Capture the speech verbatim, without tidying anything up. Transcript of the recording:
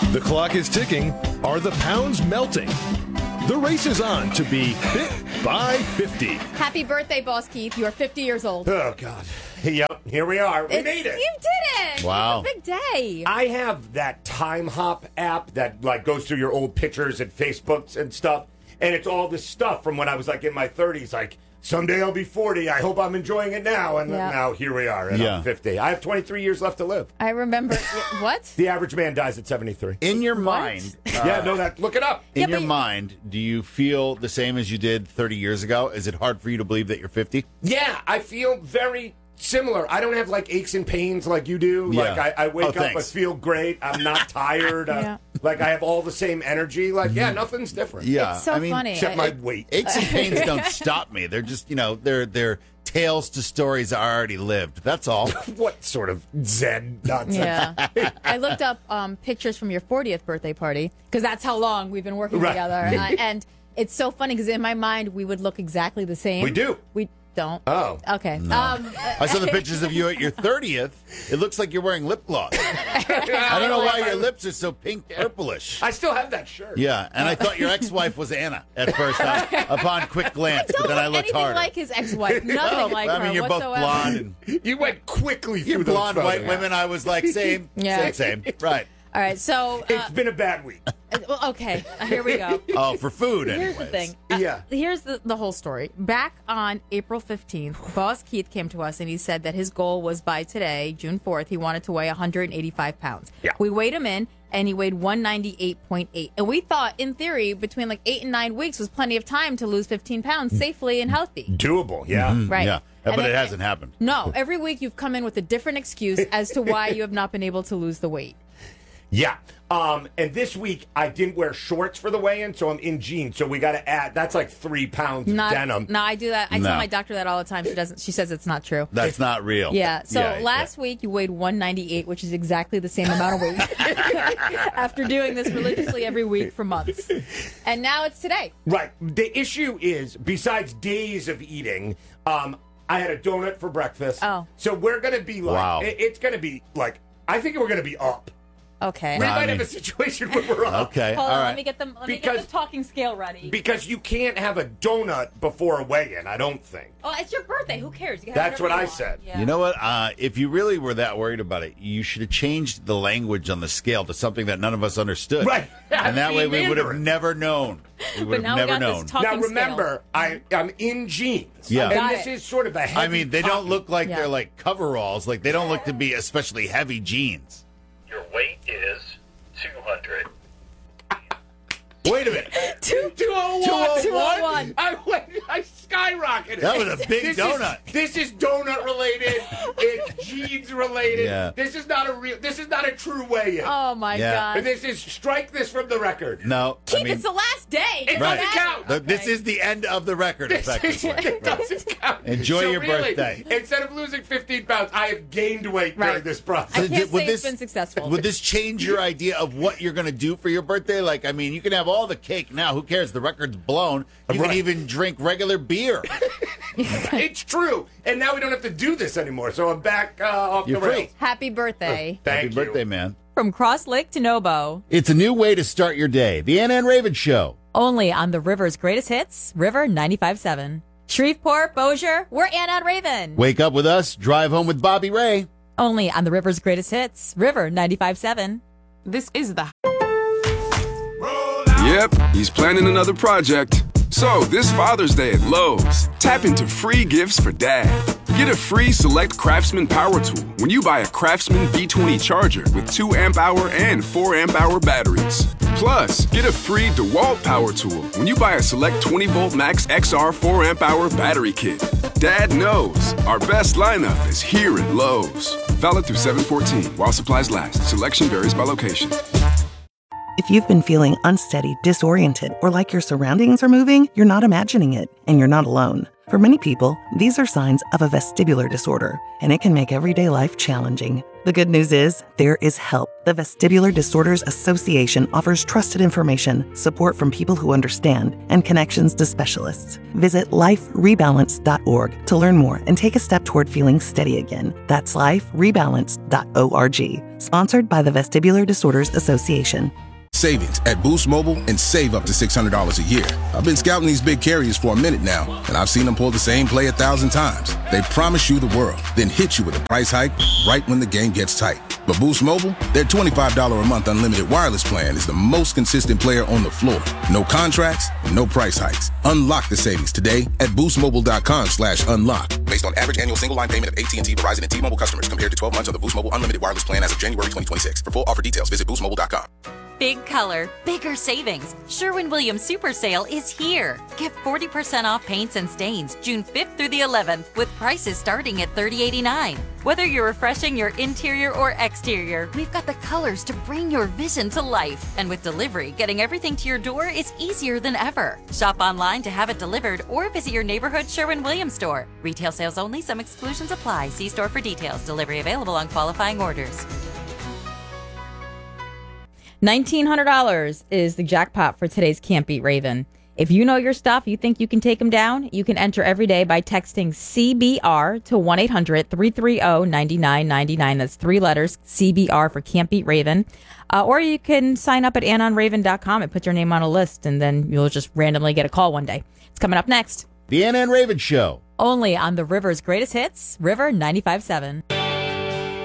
The clock is ticking. Are the pounds melting? The race is on to be Fit by fifty. Happy birthday, Boss Keith. You are fifty years old. Oh, God. Yep, here we are. We It's- made it. You did it. Wow. It's a big day. I have that Time Hop app that like goes through your old pictures and Facebooks and stuff, and it's all this stuff from when I was like in my thirties, like someday I'll be forty. I hope I'm enjoying it now, and Yeah. now here we are, and Yeah. I'm fifty. I have twenty-three years left to live. I remember. What? The average man dies at seventy-three. In your mind, uh, yeah, no, that. Look it up. in Yeah, your but- mind, do you feel the same as you did thirty years ago? Is it hard for you to believe that you're fifty? Yeah, I feel very similar. I don't have like aches and pains like you do. Yeah. Like I, I wake Oh, up, I thanks. feel great. I'm not tired. Yeah. uh, like I have all the same energy. Like yeah, nothing's different. Yeah, It's so I mean, funny. except I- my weight. Aches and pains don't stop me. They're just, you know, they're they're tales to stories I already lived. That's all. What sort of Zen nonsense? Yeah. I looked up um, pictures from your fortieth birthday party because that's how long we've been working Right. together. And, I, and it's so funny because in my mind, we would look exactly the same. We do. We don't. Oh. Okay. Um, I saw the pictures of you at your thirtieth. It looks like you're wearing lip gloss. I don't know why your lips are so pink purplish. I still have that shirt. Yeah, and I thought your ex-wife was Anna at first uh, upon quick glance, don't but then I look looked anything harder. like his ex-wife. Nothing No, like I mean, her you're both whatsoever. blonde. And You went quickly through you're those blonde white photos. women. I was like, same, Yeah. same, same. Right. All right. So, uh, It's been a bad week. well, okay. Here we go. Oh, for food, anyways. Here's the thing. Uh, Yeah. Here's the, the whole story. Back on April fifteenth, Boss Keith came to us and he said that his goal was by today, June fourth, he wanted to weigh one hundred eighty-five pounds. Yeah. We weighed him in and he weighed one ninety-eight point eight. And we thought, in theory, between like eight and nine weeks was plenty of time to lose fifteen pounds safely and healthy. Doable, yeah. Right. Yeah, And but then- it hasn't happened. No, every week you've come in with a different excuse as to why you have not been able to lose the weight. Yeah. Um, and this week I didn't wear shorts for the weigh-in, so I'm in jeans. So we got to add. That's like three pounds Not, of denim. No, I do that. I No. tell my doctor that all the time. She doesn't. She says it's not true. That's not real. Yeah. So Yeah, last week you weighed one ninety-eight, which is exactly the same amount of weight after doing this religiously every week for months. And now it's today. Right. The issue is, besides days of eating, um, I had a donut for breakfast. Oh. So we're gonna be like, Wow. it- it's gonna be like, I think we're gonna be up. Okay. We I might mean- have a situation where we're up. Okay. Hold all on, right. let me get them. Let me Because- get the talking scale ready. Because you can't have a donut before a weigh-in, I don't think. Oh, it's your birthday. Who cares? You can have That's whatever what you I want. said. Yeah. You know what? Uh, if you really were that worried about it, you should have changed the language on the scale to something that none of us understood. Right. And that way we would have Mandarin. never known. We would But now have we never got this known. talking Now remember, I, I'm in jeans. Yeah. And Got this it. is sort of a heavy I mean, they don't cotton. look like Yeah. they're like coveralls. Like they don't look to be especially heavy jeans. Your weight is two hundred. Wait a minute. Two- two oh one. two oh one. I went, I skyrocketed. That was a big this donut. Is, this is donut related. It's jeans related. Yeah. This is not a real. This is not a true weigh-in. Oh my Yeah. And God. this is strike this from the record. No, Keith, I mean, it's the last day. It Right. doesn't count. the- this is the end of the record, This is- effectively. it doesn't count. Enjoy So your really, birthday. Instead of losing fifteen pounds, I have gained weight Right. during this process. I can't Would say it's been successful. Would this change your idea of what you're going to do for your birthday? Like, I mean, you can have all the cake now. Who cares? The record's blown. You Right. can even drink regular beer. It's true. And now we don't have to do this anymore. So I'm back uh, off You're the free. rails. Happy birthday. Thank Happy you. birthday, man. From Cross Lake to Nobo. It's a new way to start your day. The Anna and Raven Show. Only on the River's greatest hits, River ninety-five point seven. Shreveport, Bossier, we're Anna and Raven. Wake up with us. Drive home with Bobby Ray. Only on the River's greatest hits, River ninety-five point seven. This is the Yep, he's planning another project. So, this Father's Day at Lowe's, tap into free gifts for dad. Get a free Select Craftsman power tool when you buy a Craftsman V twenty charger with two amp hour and four amp hour batteries. Plus, get a free DeWalt power tool when you buy a Select twenty volt Max X R four amp hour battery kit. Dad knows our best lineup is here at Lowe's. Valid through seven fourteen while supplies last. Selection varies by location. If you've been feeling unsteady, disoriented, or like your surroundings are moving, you're not imagining it, and you're not alone. For many people, these are signs of a vestibular disorder, and it can make everyday life challenging. The good news is, there is help. The Vestibular Disorders Association offers trusted information, support from people who understand, and connections to specialists. Visit life rebalance dot org to learn more and take a step toward feeling steady again. That's life rebalance dot org. Sponsored by the Vestibular Disorders Association. Savings at Boost Mobile and save up to six hundred dollars a year. I've been scouting these big carriers for a minute now, and I've seen them pull the same play a thousand times. They promise you the world, then hit you with a price hike right when the game gets tight. But Boost Mobile, their twenty-five dollars a month unlimited wireless plan is the most consistent player on the floor. No contracts, no price hikes. Unlock the savings today at boostmobile.com slash unlock. Based on average annual single line payment of A T and T, Verizon, and T-Mobile customers compared to twelve months of the Boost Mobile unlimited wireless plan as of January twenty twenty-six. For full offer details, visit boost mobile dot com. Big color, bigger savings. Sherwin-Williams Super Sale is here. Get forty percent off paints and stains June fifth through the eleventh with prices starting at thirty eighty-nine. Whether you're refreshing your interior or exterior, we've got the colors to bring your vision to life. And with delivery, getting everything to your door is easier than ever. Shop online to have it delivered or visit your neighborhood Sherwin-Williams store. Retail sales only, some exclusions apply. See store for details. Delivery available on qualifying orders. nineteen hundred dollars is the jackpot for today's Can't Beat Raven. If you know your stuff, you think you can take them down, you can enter every day by texting C B R to one eight hundred three three zero nine nine nine nine. That's three letters, C B R for Can't Beat Raven. Uh, or you can sign up at anon raven dot com and put your name on a list, and then you'll just randomly get a call one day. It's coming up next. The Ann and Raven Show. Only on the River's Greatest Hits, River ninety-five point seven.